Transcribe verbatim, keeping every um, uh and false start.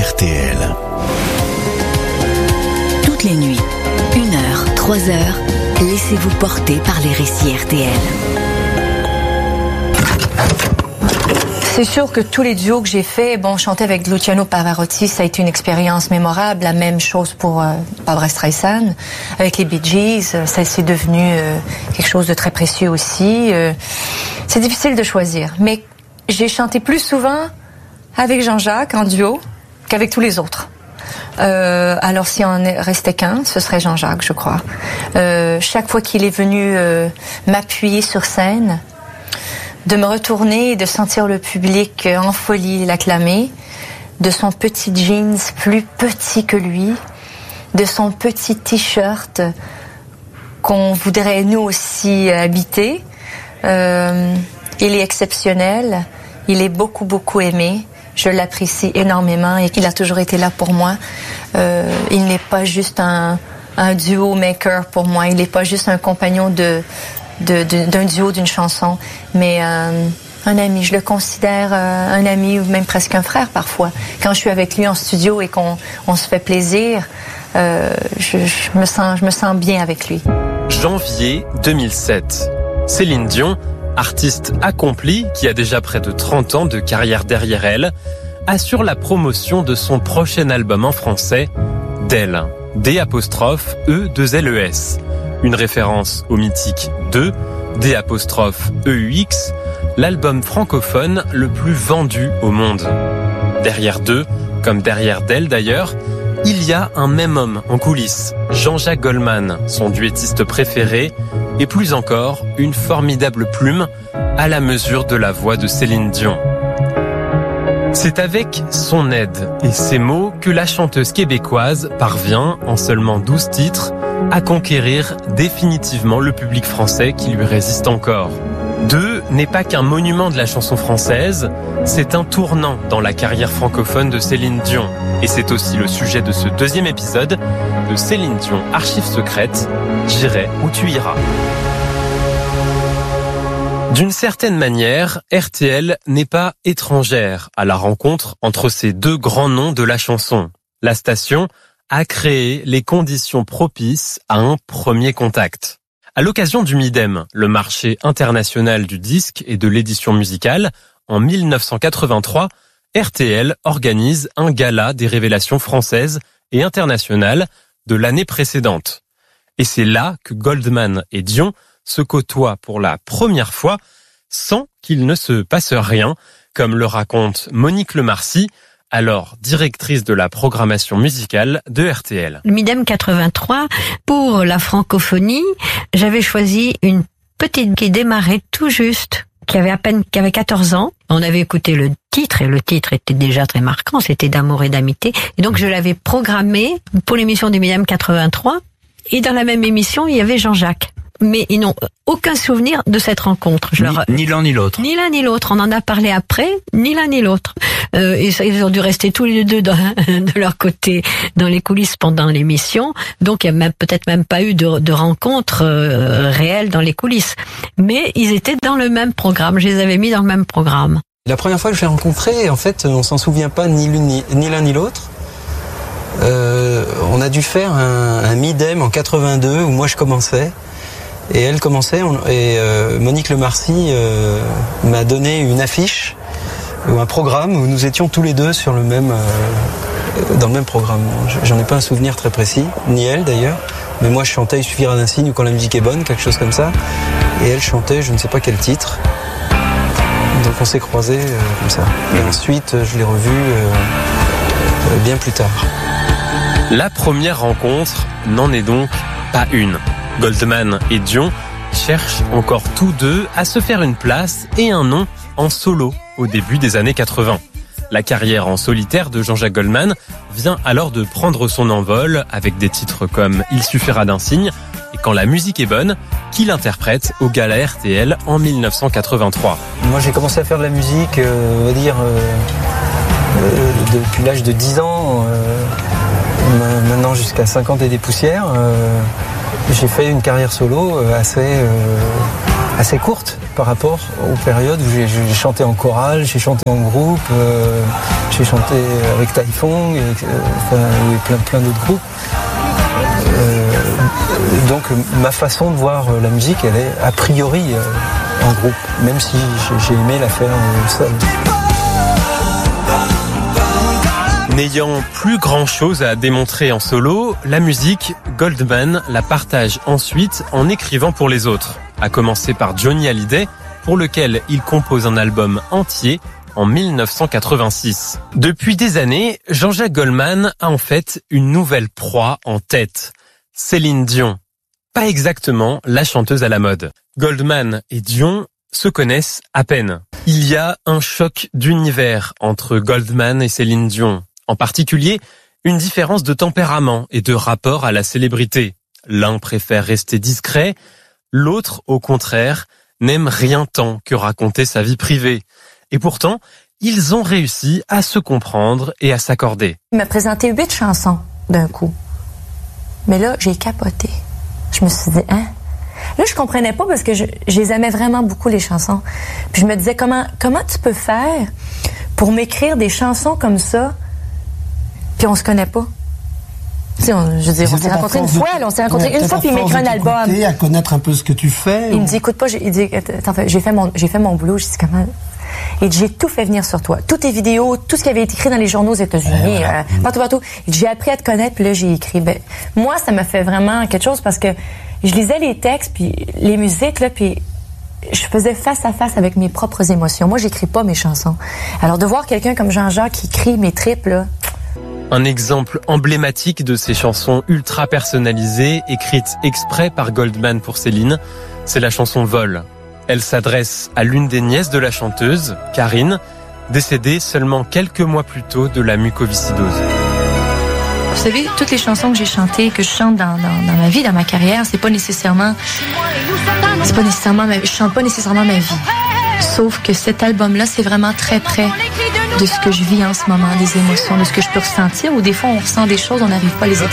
R T L. Toutes les nuits, une heure, trois heures, laissez-vous porter par les récits R T L. C'est sûr que tous les duos que j'ai faits, bon, chanter avec Luciano Pavarotti, ça a été une expérience mémorable. La même chose pour euh, Barbra Streisand. Avec les Bee Gees, ça c'est devenu euh, quelque chose de très précieux aussi. Euh, c'est difficile de choisir, mais j'ai chanté plus souvent avec Jean-Jacques en duo qu'avec tous les autres. Euh, alors s'il en restait qu'un, ce serait Jean-Jacques, je crois. Euh, chaque fois qu'il est venu euh, m'appuyer sur scène, de me retourner et de sentir le public en folie l'acclamer, de son petit jeans plus petit que lui, de son petit t-shirt qu'on voudrait nous aussi habiter. Euh, il est exceptionnel, il est beaucoup beaucoup aimé, je l'apprécie énormément et il a toujours été là pour moi. Euh, il n'est pas juste un, un duo maker pour moi, il n'est pas juste un compagnon de De, de, d'un duo, d'une chanson, mais euh, un ami. Je le considère euh, un ami ou même presque un frère parfois. Quand je suis avec lui en studio et qu'on on se fait plaisir, euh, je, je, me sens, je me sens bien avec lui. Janvier deux mille sept. Céline Dion, artiste accomplie qui a déjà près de trente ans de carrière derrière elle, assure la promotion de son prochain album en français, d'elle. D apostrophe E deux L E S. Une référence au mythique deux, D apostrophe E U X, l'album francophone le plus vendu au monde. Derrière deux, comme derrière d'elle d'ailleurs, il y a un même homme en coulisses, Jean-Jacques Goldman, son duettiste préféré, et plus encore, une formidable plume à la mesure de la voix de Céline Dion. C'est avec son aide et ses mots que la chanteuse québécoise parvient, en seulement douze titres, à conquérir définitivement le public français qui lui résiste encore. deux n'est pas qu'un monument de la chanson française, c'est un tournant dans la carrière francophone de Céline Dion. Et c'est aussi le sujet de ce deuxième épisode de Céline Dion Archives secrètes, J'irai où tu iras. D'une certaine manière, R T L n'est pas étrangère à la rencontre entre ces deux grands noms de la chanson. La station a créé les conditions propices à un premier contact. À l'occasion du Midem, le marché international du disque et de l'édition musicale, en mille neuf cent quatre-vingt-trois, R T L organise un gala des révélations françaises et internationales de l'année précédente. Et c'est là que Goldman et Dion se côtoient pour la première fois sans qu'il ne se passe rien, comme le raconte Monique Lemarcy, alors directrice de la programmation musicale de R T L. Le Midem quatre-vingt-trois, pour la francophonie, j'avais choisi une petite qui démarrait tout juste, qui avait à peine, qui avait quatorze ans. On avait écouté le titre, et le titre était déjà très marquant, c'était D'amour et d'amitié. Et donc je l'avais programmé pour l'émission du Midem quatre-vingt-trois, et dans la même émission, il y avait Jean-Jacques. Mais ils n'ont aucun souvenir de cette rencontre. Je ni, leur... ni l'un ni l'autre. Ni l'un ni l'autre. On en a parlé après, ni l'un ni l'autre. Euh, et ils ont dû rester tous les deux dans, de leur côté dans les coulisses pendant l'émission. Donc il n'y a même, peut-être même pas eu de, de rencontre euh, réelle dans les coulisses. Mais ils étaient dans le même programme. Je les avais mis dans le même programme. La première fois que je l'ai rencontré, en fait, on s'en souvient pas ni l'une ni, ni l'un ni l'autre. Euh, on a dû faire un, un Midem en quatre-vingt-deux où moi je commençais. Et elle commençait, et euh, Monique Lemarcy euh, m'a donné une affiche ou un programme où nous étions tous les deux sur le même, euh, dans le même programme. J'en ai pas un souvenir très précis, ni elle d'ailleurs, mais moi je chantais Il suffira d'un signe ou Quand la musique est bonne, quelque chose comme ça, et elle chantait je ne sais pas quel titre. Donc on s'est croisés euh, comme ça. Et ensuite je l'ai revue euh, euh, bien plus tard. La première rencontre n'en est donc pas une. Goldman et Dion cherchent encore tous deux à se faire une place et un nom en solo au début des années quatre-vingts. La carrière en solitaire de Jean-Jacques Goldman vient alors de prendre son envol avec des titres comme Il suffira d'un signe et Quand la musique est bonne, qu'il interprète au Gala R T L en mille neuf cent quatre-vingt-trois. Moi j'ai commencé à faire de la musique, euh, on va dire, euh, euh, depuis l'âge de dix ans, euh, maintenant jusqu'à cinquante et des poussières. Euh, J'ai fait une carrière solo assez, euh, assez courte par rapport aux périodes où j'ai, j'ai chanté en chorale, j'ai chanté en groupe, euh, j'ai chanté avec Typhon et, euh, enfin, et plein, plein d'autres groupes. Euh, donc ma façon de voir la musique, elle est a priori euh, en groupe, même si j'ai, j'ai aimé la faire euh, seul. N'ayant plus grand-chose à démontrer en solo, la musique, Goldman la partage ensuite en écrivant pour les autres, à commencer par Johnny Hallyday, pour lequel il compose un album entier en mille neuf cent quatre-vingt-six. Depuis des années, Jean-Jacques Goldman a en fait une nouvelle proie en tête, Céline Dion. Pas exactement la chanteuse à la mode. Goldman et Dion se connaissent à peine. Il y a un choc d'univers entre Goldman et Céline Dion. En particulier, une différence de tempérament et de rapport à la célébrité. L'un préfère rester discret, l'autre, au contraire, n'aime rien tant que raconter sa vie privée. Et pourtant, ils ont réussi à se comprendre et à s'accorder. Il m'a présenté huit chansons d'un coup. Mais là, j'ai capoté. Je me suis dit, hein? Là, je comprenais pas parce que je, je les aimais vraiment beaucoup, les chansons. Puis je me disais, comment, comment tu peux faire pour m'écrire des chansons comme ça, puis on se connaît pas? Tu sais, on, je veux dire, on s'est rencontrés une fois, là, on s'est rencontrés ouais, une fois, puis il m'écrit un album. À connaître un peu ce que tu fais. Il ou... me dit, écoute pas, j'ai, il dit, attends, j'ai fait mon, j'ai fait mon boulot. Je dis, comment? Et j'ai tout fait venir sur toi. Toutes tes vidéos, tout ce qui avait été écrit dans les journaux aux États-Unis, euh, partout, partout. J'ai appris à te connaître, puis là, j'ai écrit. Ben, moi, ça m'a fait vraiment quelque chose parce que je lisais les textes, puis les musiques, là, puis je faisais face à face avec mes propres émotions. Moi, j'écris pas mes chansons. Alors, de voir quelqu'un comme Jean-Jacques qui écrit mes tripes, là... Un exemple emblématique de ces chansons ultra personnalisées, écrites exprès par Goldman pour Céline, c'est la chanson Vol. Elle s'adresse à l'une des nièces de la chanteuse, Karine, décédée seulement quelques mois plus tôt de la mucoviscidose. Vous savez, toutes les chansons que j'ai chantées, que je chante dans, dans, dans ma vie, dans ma carrière, c'est pas nécessairement, c'est pas nécessairement, ma, je chante pas nécessairement ma vie. Sauf que cet album-là, c'est vraiment très près de ce que je vis en ce moment, des émotions, de ce que je peux ressentir, ou des fois on ressent des choses, on n'arrive pas à les exprimer.